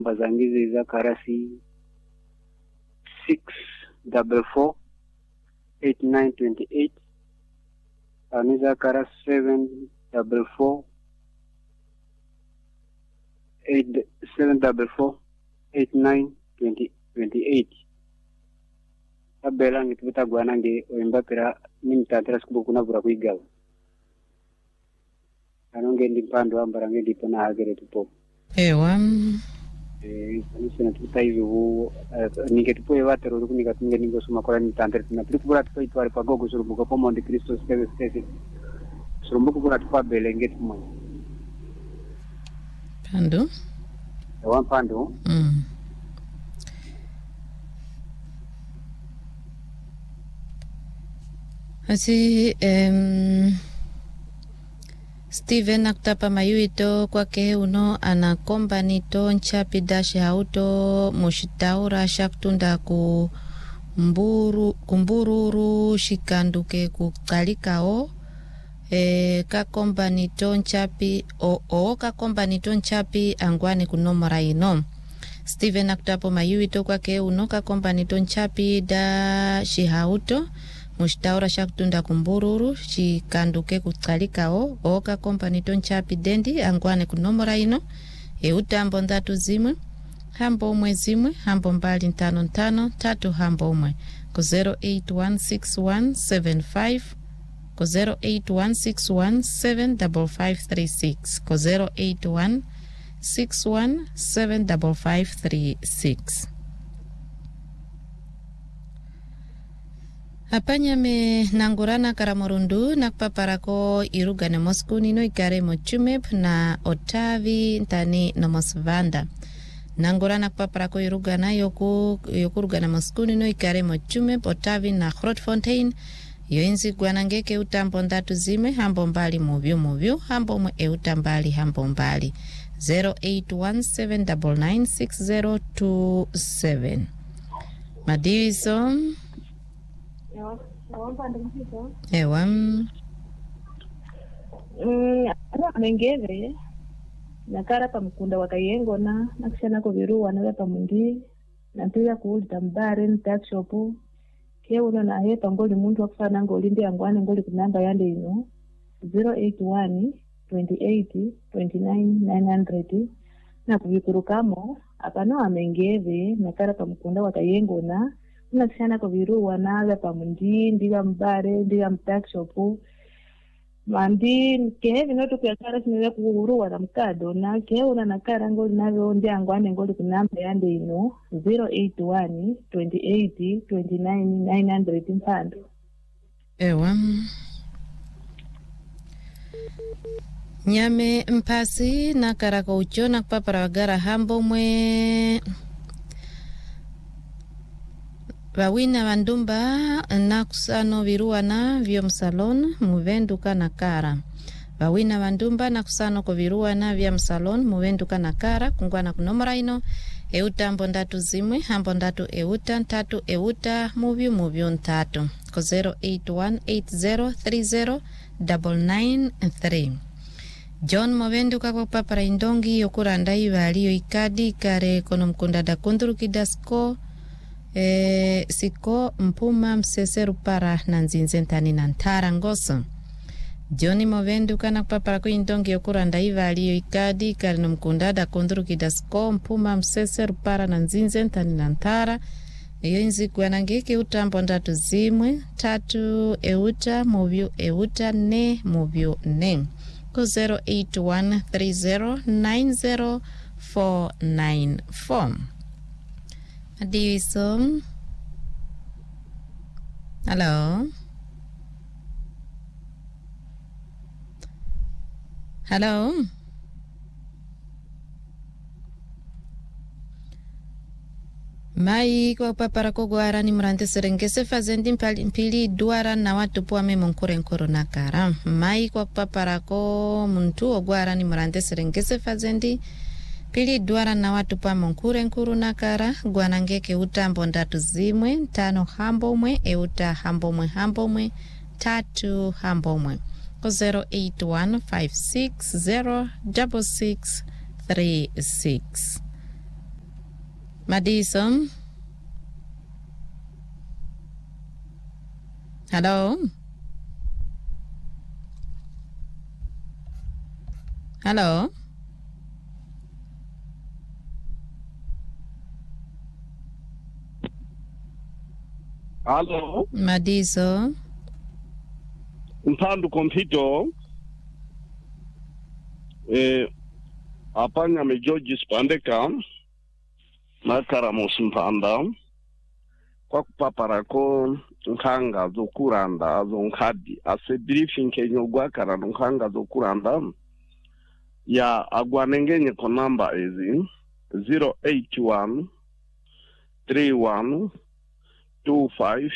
Bazangizi za karasi 644 8928 aniza karasi 744 8928 abela ngituta gwanange oimbapira nimtatira sikubukuna bura kuigawa anonge ndipando ambarange ndipona hagere tupo ewa nisina tuta hizo nige tupo evatero kunika tunge ningo suma kola nitantere tuna tukura tupo itwari pagogo surumbuka pomo ndi Kristo steve surumbuka kura tupa belenge tumo pando ewa pando asi Steven nakutapa mayuito kwake uno ana kombanito nchapi dashi hauto mushitaura shaktunda kumbururu shikanduke kukalikao ka kombanito nchapi ka kombanito nchapi angwane kunomora ino. Steven nakutapo mayuito kwake uno ka kombanito nchapi dashi hauto mushitaura shakutunda kumbururu shikanduke kukalikao oka kompani tonchapi dendi angwane kunomora ino eutambo ndatu zimwe hambo umwe zimwe hambo mbali 55 tatu hambo umwe ko 08161755 ko 0816175536 ko 0816175536 apanyame nangurana karamorundu nakpaparako irugane moskuni no ikare mochumep na Otavi ntani no mosvanda nangurana kpaparako irugana yokurugana moskuni no ikare mochumep Otavi na Grootfontein yoinzi gwanangeke utambo ndatu zime hambo mbali muvyu hambo mwe eutambali hambo mbali 0817996027 madiviso ewa mengeve nakara pamukunda wakayengo nakishana kuviruwa nawe pamundi nampiga kuulita mbare ntakishopu keuno na hepa ngoli muntu wakufana ngoli ndi angwane ngoli kunamba yande ino 081 28 29 900 na kuvikurukamo apano amengeve nakara pamukunda wakayengo nakishana kuviruwa nawe pamundi ndiga mbare ndiga mtakishopu mandi kehevi noto kuyakara sinile kuhuruwa na mkado na keuna nakara ngoli navyo ndi angwane ngoli kunamba yande ino 081 28 29 900 mpando ewa nyame mpasi nakara koucho nakpapara wagara hambo mwe Wawina vandumba nakusano viruwana vyo msalon muvenduka na kara. Wawina vandumba nakusano koviruwana vya msalon muvenduka na kara kungwana kunomora ino euta ndatu zimwe hambo ndatu euta ntatu euta muvyu ntatu ko 0818030993 John muvenduka kwa papara indongi yokuranda ivaliyo ikadi kare kono mkunda da kundurukidasko siko mpuma mseseru para na nzinze ntani na ntara ngoso Johnny movenduka na kupapara kuindongi yokuranda ivaliyo ikadi karino mkundada kundurukidasko siko mpuma mseseru para na nzinze ntani na ntara iyo inzi kwanangeke utambo ndatu zimwe tatu euta muvyu euta ne muvyu ne ko 0813090494 Adiviso. Hello. Hello. Mai kwa papara kogwara ni murante serengese fazendi mpili duara na watu puwa me monkure nkoro na kara. Mai kwa papara ko muntu ogwara ni murante serengese fazendi pili duara na watu pa monkure nkuru na kara gwanangeke utambo ndatu zimwe tano hambo mwe euta hambo mwe tatu hambo mwe ko 0815606636 Madiso. Hello. Hello. Hello. Madiso. Mpandu kompito. Apanya me George Spandeka. Nakara musimpanda. Kwa kupaparako nkanga zokuranda zonkadi. Ase briefing kenyo gwakara nkanga zokuranda. Ya agwanengenye kwa namba ezi 081 31 25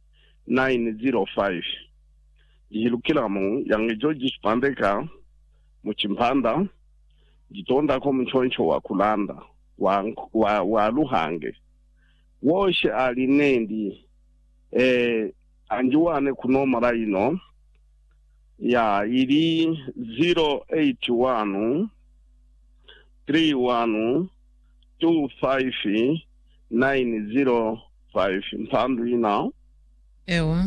905. Jilukila mu yange George Spandeka muchimpanda jitonda ko mchoncho wa kulanda wa luhange woshe alinendi anjuwane kunomara ino ya ili 081 31 25 905 mpandu ina Ewa.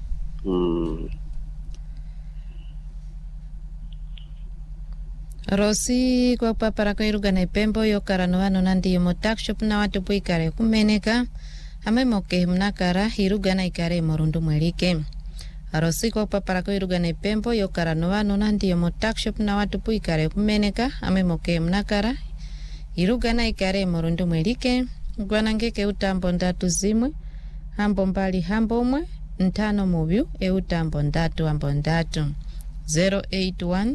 Rosi kwa papara kwa irugana ipembo yo karanuano nandi yo motakshop na watu puikare kumeneka ame moke mnakara irugana ikare morundu mwelike. Rosi kwa papara kwa irugana ipembo yo karanuano nandi yo motakshop na watu puikare kumeneka ame moke mnakara irugana ikare morundu mwelike. Gwanangeke utambo ndatu zimwe hambo mbali hambo mwe ntano mubyu utambo ndatu hambo ndatu 081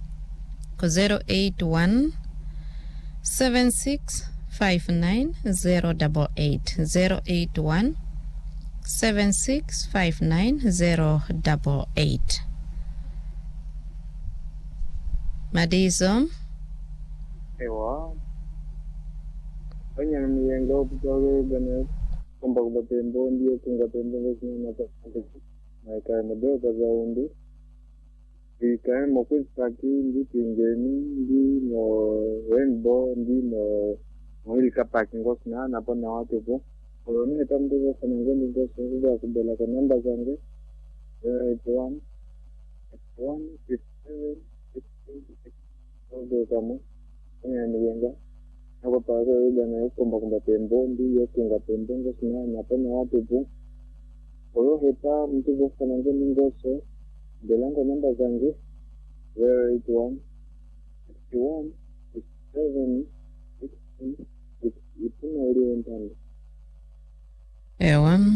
081 7659 088 081 7659 088. Madiso. Ewa. Kanya miyengo kutoka bana komba kubatembo ndio kunga tembo ngosina na tafiti. Na kaya madoka za undi. Ikae mokwezi paki ndi pingeni ndi mo rainbow ndi mo mwili kapaki ngosina na pona watu po koloni etamdo kwa ngeni ngosi ndio kubela kwa namba zangu 081 1 57 ndio kama ni yenga hapo pale bwana komba tembo ndi kunga tembo ngosina na pona watu po kwa hiyo mtu kwa ngeni ngosi Belango namba zangu 081 61 67 16 ipuna uli ntanda. Ewa.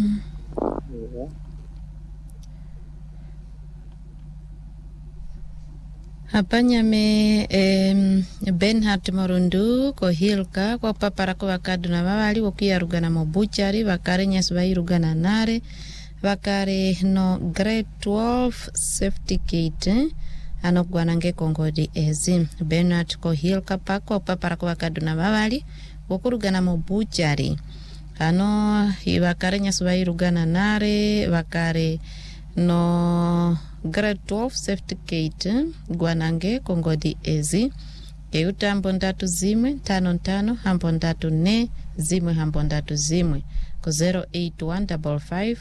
Hapanya me Benhart Morundu ko Hilka kwa papara kwa wakadu na wawali wakia rugana mobuchari wakare nyas rugana nare wakare no grade 12 safety kit ano gwanange kongodi ezi Benhart ko Hilka pako papara kwa wakadu na wawali wakurugana mobuchari ano wakare nyas rugana nare wakare no grade 12 safety kit gwanange kongodi ezi keutambo ndatu zimwe 55 hambo ndatu ne zimwe hambo ndatu zimwe ko 08155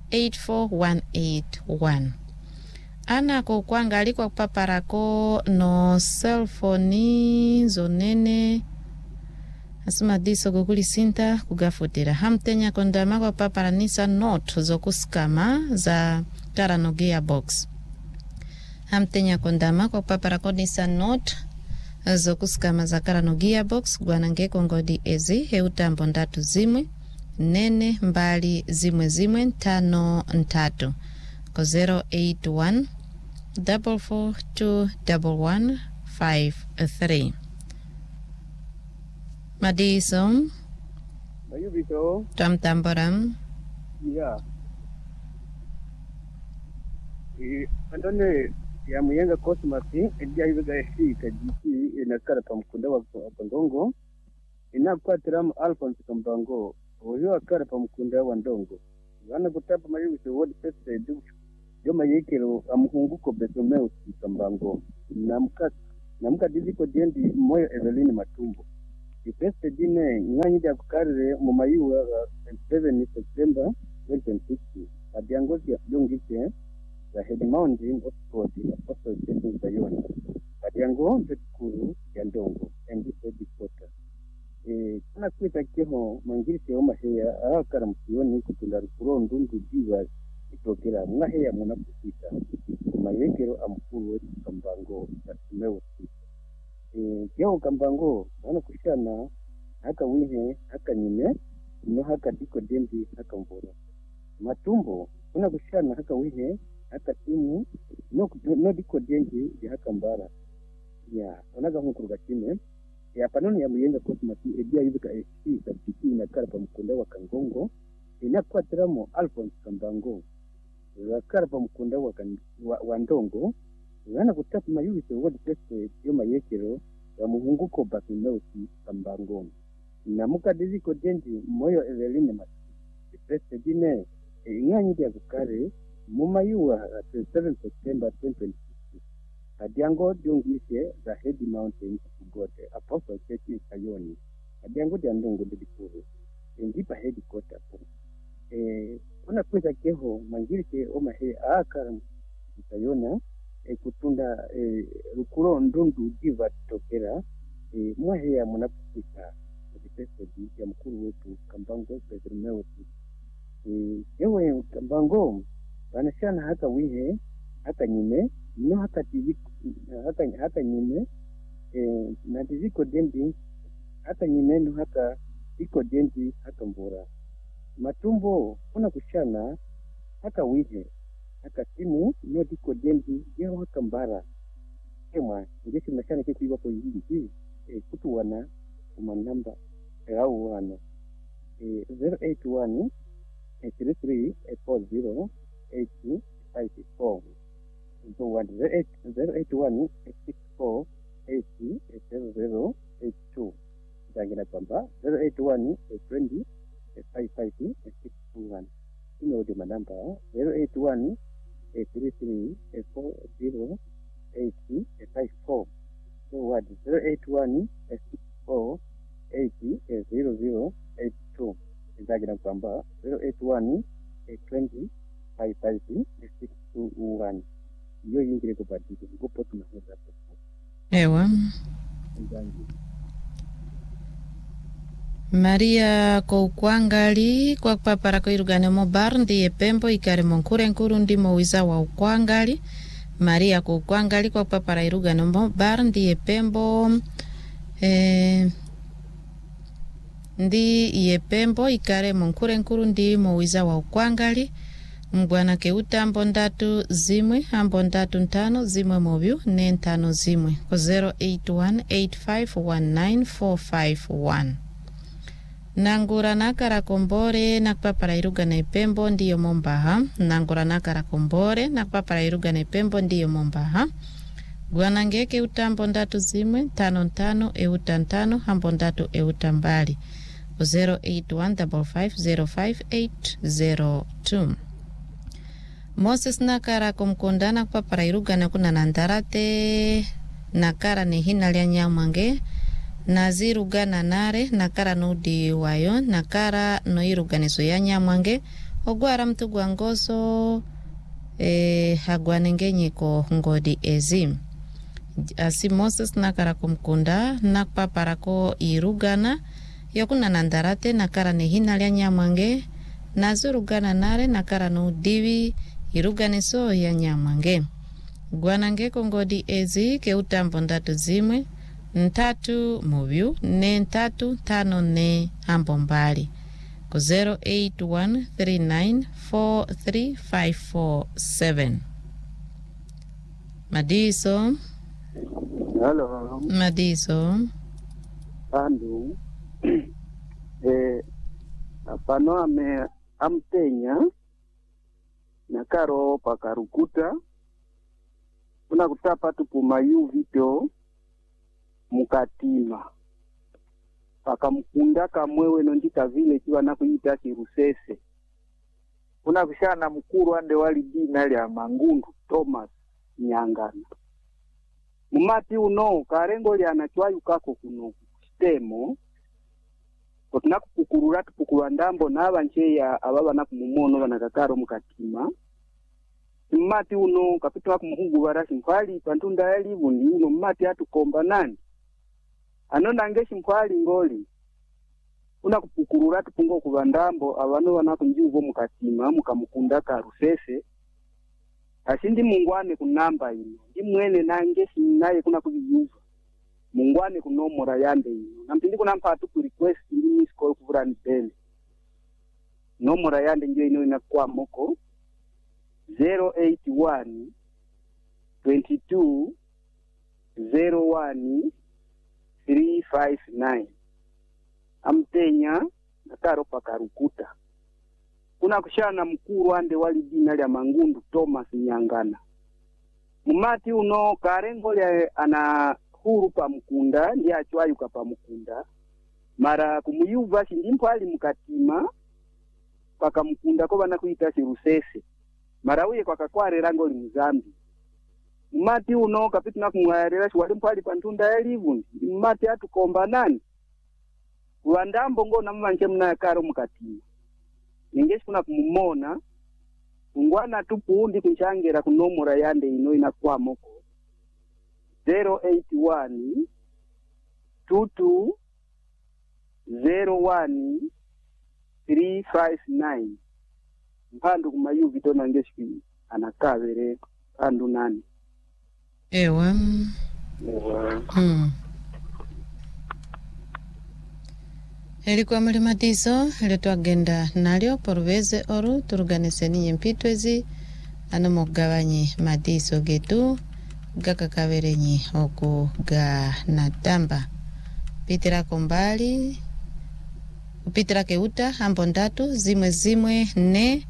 84181 ana ko kwanga alikwa paparako no cellphone zonene asuma diso gukuli sinta kugafutira hamtenya kondama kwa paparanisa note zokuskama za karano gearbox hamtenya kondama kwa paparako nisa note zokuskama za karano gearbox gwanange kongodi ezi heutambo ndatu zimwe nene mbali zimwe zimwe tano ntatu ko 081 442 1153 Madiso. Ayo bito. Tamtamboram. Yeah. Andone ya muyenga kosmasi ejja ibiga eshika jiki inakara pamukunda wa ndongo inakwatira Alphonse Kambango oyo akara pamukunda wa ndongo bana kutapa mayuse word president yo mayekero amuhunguko Betomeu Kambango namka diziko dendi moyo Evelyn Matumbo Ipeste dine ngani dia kukarire mumayuwa 27 September 2026 adiango dia dongite za head mountain of Apostle Jason Sayoni adiango mtekuru ya ndongo and headquarter kuna kwita keho mangirite omaheya akara mutioni kutunda rukuro ndundu diva itokera mwaheya muna kupita mayekero amkuru kambango tatumewo kyo kambango wana kushana haka wihe haka nyime no haka diko dembi haka mboro matumbo kuna kushana haka wihe haka timu no diko dembi ya haka mbara ya onaga hukuruga time ya panoni ya muyenga kosmati edia yuka esi kapiti na karpa mkunda wa kangongo inakuwa tiramo Alphonse Kambango wa karpa mkunda wa ndongo wana kutapu mayuwise wadi peste yoma yekero ya muhunguko Bakineusi Kambango na mukadizi kodenji moyo Eveline Masi peste dine inganyi dia kukare mumayuwa 27 September 2026 adiango diongise za head mountain kugote Apostle Church Sayoni adiango dia ndongo dikuru ndipa headquarter po kuna kweza keho mangirike omahe akara Sayona kutunda rukuro ndundu diva tokera mwahe ya munapita peste ya mkuru wetu Kambango Petromeusi yewe Kambango wanashana hata wihe hata nyime no hata TV hata nyime na tiziko dembi hata nyime no hata iko dembi hata mbora matumbo kuna kushana hata wihe hata timu no diko dembi yeo hata mbara ema ngeshi mashana kitu iwapo hii kutu wana umanamba au wana 081 33 40 8054 so what 081 64 80 7082 jangina kwamba 081 20 55 621 ino de manamba 081 33 40 8054 so what 081 64 80 0082 jangina kwamba 081 20 55 621 yo yingire kubadilika ngopo tunahoza ewa Maria Koukwangali kwa papara ko irugane mo bar ndiye pembo ikare monkure nkuru ndimo wiza wa ukwangali Maria Koukwangali kwa papara irugane mo bar ndiye pembo ndi iye pembo ikare monkure nkuru ndimo wiza wa ukwangali Mbwana keuta ambondatu zimwe ambondatu ntano zimwe mobyu ne ntano zimwe ko 0818519451 Nangura nakara kombore nakpapara iruga na ipembo ndiyo mombaha Nangura nakara kombore nakpapara iruga na ipembo ndiyo mombaha Gwanangeke utambondatu zimwe tano ntano euta ntano ambondatu euta mbali 0815505802 Moses nakara kumkondana kwa parairuga na kuna nandarate nakara ni hina lia nyamange naziruga na nare nakara nudi wayo nakara noiruga niso ya nyamange ogwara mtu gwangoso hagwanengenye ko ngodi ezi asi Moses nakara kumkunda nakpa parako irugana yokuna nandarate nakara ni hina lia nyamange nazurugana nare nakara nudiwi irugane so ya nyamange gwanange kongodi ezi ke utambo ndatu zimwe ntatu mubyu ne ntatu tano ne ambo mbali ko 0813943547 Madiso Hello Madiso Andu apano amtenya nakaro pakarukuta kuna kutapa tupumayu video mukatima pakamkunda kamwewe nondika vile kiwa nakuita kirusese kuna kushana mkuru ande wali dina lya Mangundu Thomas Nyangana mumati uno karengo lya anachwayu kako kuno stemo Kotina kupukurura tupukura ndambo n'abancheya ababa nakumumono banakakaro mukatima. Mmati uno kapitwa kumuhugu barasi mkwali pantunda yali bundi uno mmati atukomba nani. Anona ngeshi mkwali ngoli. Una kupukurura tupungo kubandambo abano wanakunjuvo mukatima mukamukunda ka rusese. Asindi mungwane kunamba ino. Ndi mwene nangeshi naye kuna kujiyuva. Mungwane kunomora yande ino. Nampindi kuna mpatu ku request ndi miss call kuvura nipele. Nomora yande njo ino inakuwa moko 081 22 01 359. Amtenya nakaro pakarukuta. Kuna kushana mkuru ande wali dina lya Mangundu Thomas Nyangana. Mumati uno karengo lya ana huru pa mkunda ndi achwayuka pa mkunda. Mara kumuyuva shindimpo ali mukatima paka mkunda ko bana kuita Rusese. Mara uye kwa kakware rango li Mzambi. Mumati uno kapitina kumwarera shwalimpo ali pantunda ya livu. Mumati atukomba nani? Wandambo ngo namanche mna karo mukatima. Ningeshi kuna kumumona ungwana tupuundi kunchangera kunomora yande ino inakuwa moko 081 22 01 359. Mpandu kumayuvi tona ngeshi anakavere andu nani. Ewa. Elikuwa mlimatizo letu agenda nalyo porveze oru turuganiseni nyempitwezi anomogawanyi matizo getu gakakaverenyi oku ga natamba pitira kombali upitira keuta hambo ndatu zimwe ne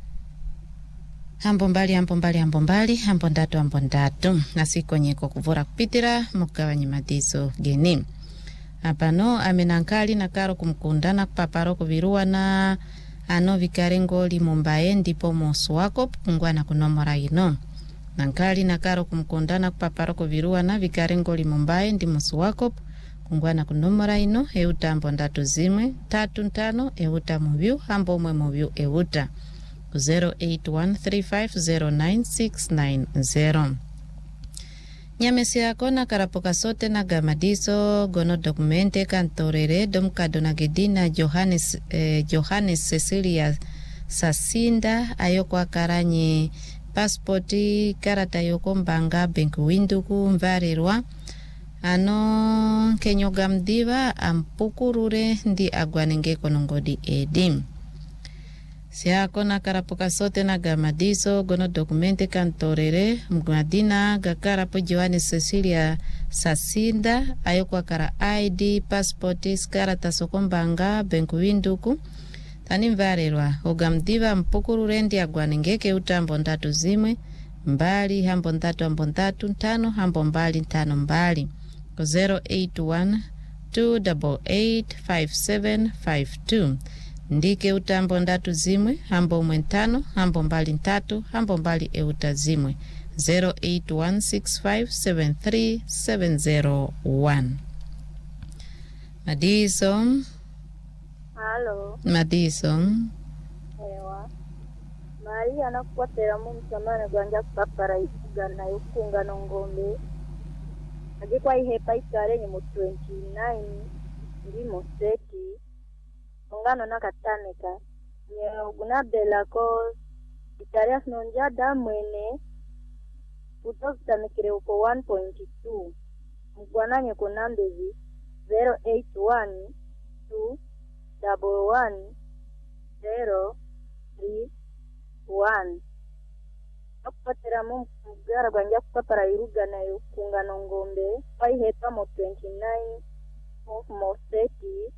hambo mbali hambo ndatu nasikonyeko kuvura kupitira mugawanyi matizo geni. Apano amenankali na karo kumkundana kupaparo kuvirua na ano vikarengo limumbae ndipo mosu wako kungwana kunomora ino. Nankali na karo kumkundana kupaparo kuvirua na vikarengo limumbae ndi mosu wako kungwana kunomora ino. Euta ambo ndatu zimwe 35 euta muvyu hambo umwe muvyu euta 0813509690. Nyamesi yako na karapoka sote na gamadiso gono dokumente kantorere domkado na gedina Johannes Cecilia Sasinda ayoko akaranyi passporti karata yoko mbanga benku winduku mvarirwa ano kenyoga mdiva ampukurure ndi agwanenge konongodi edim. Siako na karapoka sote na gamadiso gono dokumente kantorere mgadina gakarapo Johannes Cecilia Sasinda ayokwa kara ID passport skarata sokombanga benku winduku tani mvarerwa ogamdiva mpukurure ndi agwanengeke utambo ndatu zimwe mbali hambo ndatu ntano hambo mbali ntano mbali 081 288 5752 ndike utambo ndatu zimwe hambo umwe ntano hambo mbali ntatu hambo mbali euta zimwe 0816573701. Madiso. Halo. Madiso. Ewa. Maria anakukwatera mu msamana gwanja kupapara igana yokunga nongombe. Agikwa ihepa ikare ni mu 29 ndi mu 30. Ongano nakatameka nye gunabela ko itarias nonjada mwene utozitamikire uko 1.2 mgwananye konambezi 081 2 11 031 akupatira mu mgara gwanja kupapara iruga na yukunga nongombe paihepa mo 29 of mo 30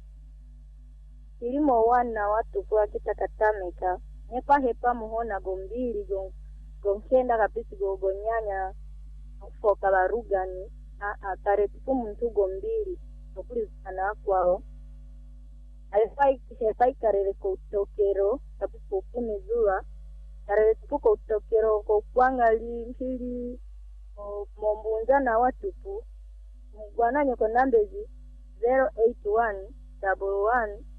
ilimo wana watu kwa kitakatameka nepa hepa muhona gombili gonkenda kapisi gogonyanya ufoka barugani ataretuku muntu gombili okuli sana kwao alifai karere ko utokero kapisi kumizua karere tuko utokero ko kwangali mpili mombunza na watupu mgwananye ko nambezi 081 11